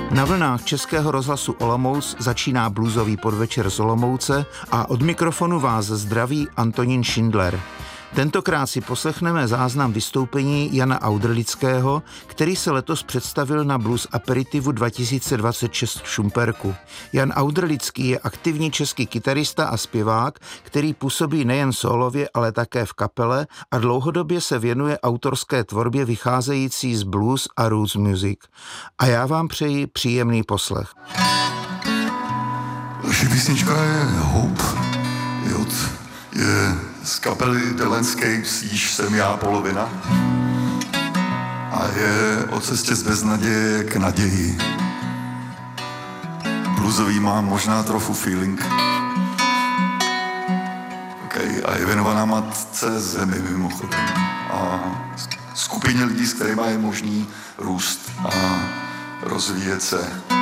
Na vlnách Českého rozhlasu Olomouc začíná bluesový podvečer z Olomouce a od mikrofonu vás zdraví Antonín Šindler. Tentokrát si poslechneme záznam vystoupení Jana Auderlického, který se letos představil na Blues Aperitivu 2026 v Šumperku. Jan Auderlický je aktivní český kytarista a zpěvák, který působí nejen sólově, ale také v kapele a dlouhodobě se věnuje autorské tvorbě vycházející z blues a roots music. A já vám přeji příjemný poslech. Další písnička je Hope. Je z kapely The Landscapes, již jsem já polovina. A je o cestě z beznaděje k naději. Bluesový mám možná trochu feeling. Okay. A je věnovaná matce zemi mimochodem. A skupině lidí, s kterými je možný růst a rozvíjet se.